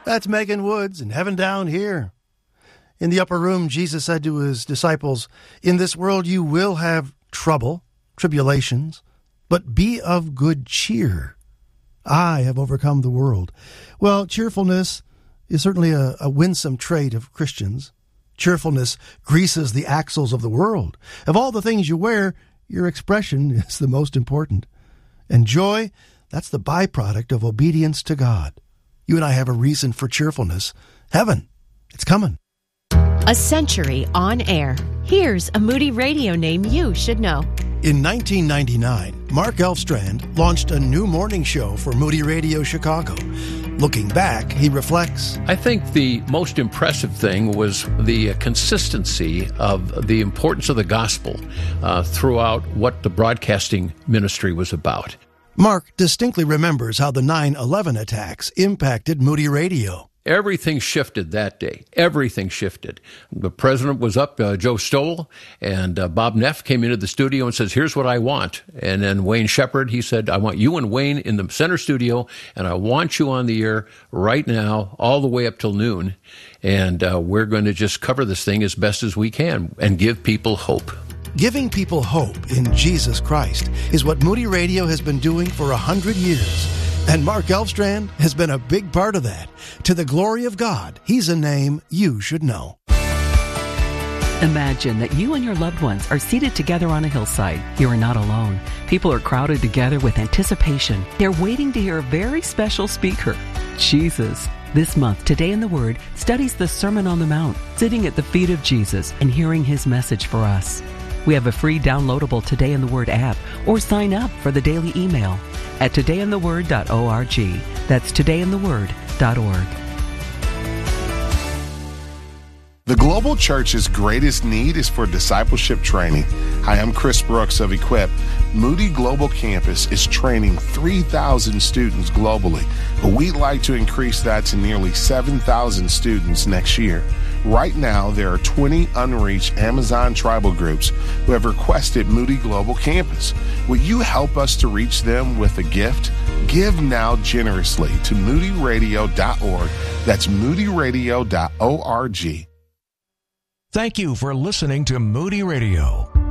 That's Megan Woods in Heaven Down Here. In the upper room, Jesus said to his disciples, "In this world you will have trouble, tribulations, but be of good cheer. I have overcome the world." Well, cheerfulness is certainly a winsome trait of Christians. Cheerfulness greases the axles of the world. Of all the things you wear, your expression is the most important. And joy, that's the byproduct of obedience to God. You and I have a reason for cheerfulness. Heaven, it's coming. A century on air. Here's a Moody Radio name you should know. In 1999, Mark Elfstrand launched a new morning show for Moody Radio Chicago. Looking back, he reflects, I think the most impressive thing was the consistency of the importance of the gospel throughout what the broadcasting ministry was about. Mark distinctly remembers how the 9/11 attacks impacted Moody Radio. Everything shifted that day. Everything shifted. The president was up, Joe Stoll, and Bob Neff came into the studio and says, "Here's what I want." And then Wayne Shepard, he said, "I want you and Wayne in the center studio, and I want you on the air right now, all the way up till noon. And we're going to just cover this thing as best as we can and give people hope." Giving people hope in Jesus Christ is what Moody Radio has been doing for 100 years. And Mark Elfstrand has been a big part of that. To the glory of God, he's a name you should know. Imagine that you and your loved ones are seated together on a hillside. You are not alone. People are crowded together with anticipation. They're waiting to hear a very special speaker, Jesus. This month, Today in the Word studies the Sermon on the Mount, sitting at the feet of Jesus and hearing his message for us. We have a free downloadable Today in the Word app, or sign up for the daily email at todayintheword.org. That's todayintheword.org. The Global Church's greatest need is for discipleship training. Hi, I'm Chris Brooks of Equip. Moody Global Campus is training 3,000 students globally, but we'd like to increase that to nearly 7,000 students next year. Right now, there are 20 unreached Amazon tribal groups who have requested Moody Global Campus. Will you help us to reach them with a gift? Give now generously to moodyradio.org. That's moodyradio.org. Thank you for listening to Moody Radio.